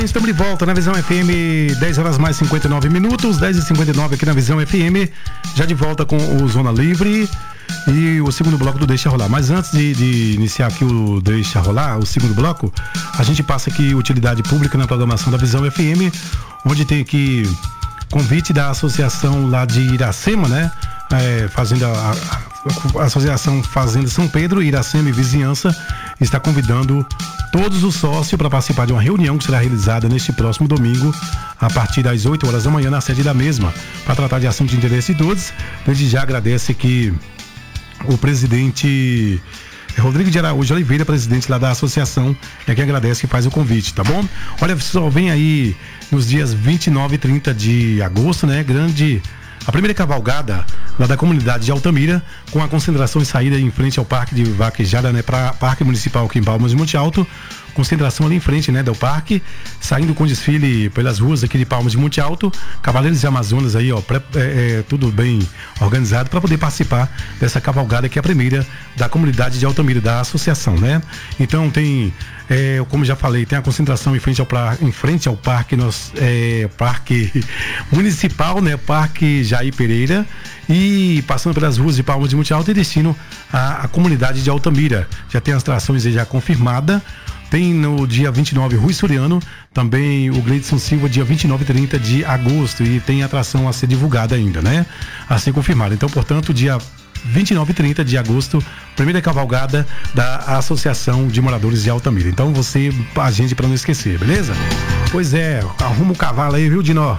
Estamos de volta na Visão FM, 10 horas mais 59 minutos, 10h59 aqui na Visão FM, já de volta com o Zona Livre e o segundo bloco do Deixa Rolar. Mas antes de iniciar aqui o Deixa Rolar, o segundo bloco, a gente passa aqui utilidade pública na programação da Visão FM, onde tem aqui convite da associação lá de Iracema, né? A Associação Fazenda São Pedro, Iracema e Vizinhança está convidando todos os sócios para participar de uma reunião que será realizada neste próximo domingo, a partir das 8 horas da manhã, na sede da mesma, para tratar de assuntos de interesse de todos. Desde já agradece que o presidente Rodrigo de Araújo Oliveira, presidente lá da associação, é quem agradece e faz o convite, tá bom? Olha, só vem aí nos dias 29 e 30 de agosto, né? A primeira cavalgada lá da comunidade de Altamira, com a concentração e saída em frente ao Parque de Vaquejada, né, para Parque Municipal aqui em Palmas de Monte Alto. Concentração ali em frente, né, do parque, saindo com desfile pelas ruas aqui de Palmas de Monte Alto, Cavaleiros e Amazonas aí, ó, tudo bem organizado para poder participar dessa cavalgada que é a primeira da comunidade de Altamira, da associação, né? Então tem, como já falei, tem a concentração em frente ao parque, Parque Municipal, né, Parque Jair Pereira, e passando pelas ruas de Palmas de Monte Alto e destino à comunidade de Altamira. Já tem as atrações aí já confirmada. Tem no dia 29 Rui Soriano, também o Gleidson Silva, dia 29 e 30 de agosto, e tem atração a ser divulgada ainda, né? A ser confirmada. Então, portanto, dia 29 e 30 de agosto, primeira cavalgada da Associação de Moradores de Altamira. Então, a gente para não esquecer, beleza? Pois é, arruma o cavalo aí, viu, Dinó?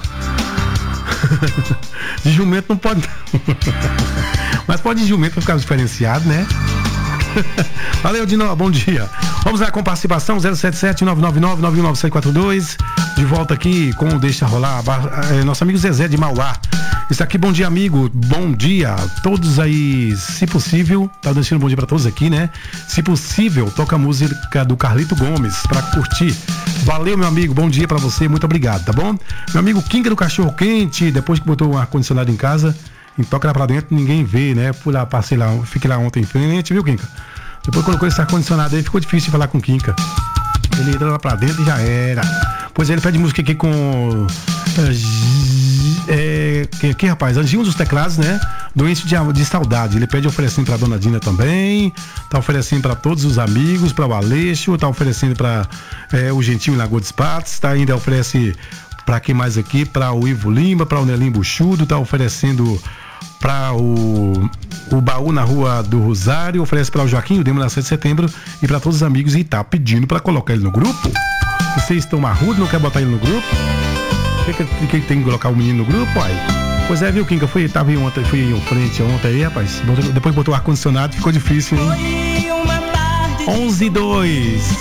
De jumento não pode não. Mas pode de jumento para ficar diferenciado, né? Valeu, Dinó, bom dia. Vamos lá com participação 077-999-919-742. De volta aqui com o Deixa Rolar, nosso amigo Zezé de Mauá está aqui. Bom dia, amigo, bom dia todos aí. Se possível, tá deixando um bom dia pra todos aqui, né? Se possível, toca a música do Carlito Gomes pra curtir. Valeu, meu amigo, bom dia pra você, muito obrigado, tá bom? Meu amigo Kinga do Cachorro Quente, depois que botou o ar-condicionado em casa, toca lá pra dentro, ninguém vê, né? Fui lá, passei lá, fiquei lá ontem em frente, viu, Kinka? Depois colocou esse ar-condicionado aí, ficou difícil de falar com o Kinka. Ele entra lá pra dentro e já era. Pois é, ele pede música aqui com aqui, rapaz, Anjinho dos Teclados, né? Doente de saudade. Ele pede oferecendo pra Dona Dina também, tá oferecendo pra todos os amigos, pra o Aleixo, tá oferecendo pra o Gentil em Lagoa dos Patos, tá, ainda oferece pra quem mais aqui, pra o Ivo Lima, pra o Nelim Buchudo, tá oferecendo para o Baú na Rua do Rosário, oferece para o Joaquim, o Demo na 7 de setembro, e para todos os amigos, e tá pedindo para colocar ele no grupo. Vocês estão marrudos, não quer botar ele no grupo? Que tem que colocar o menino no grupo, pai? Pois é, viu, Kinga? Fui em frente ontem aí, rapaz. Depois botou o ar-condicionado, ficou difícil, hein? 11:02.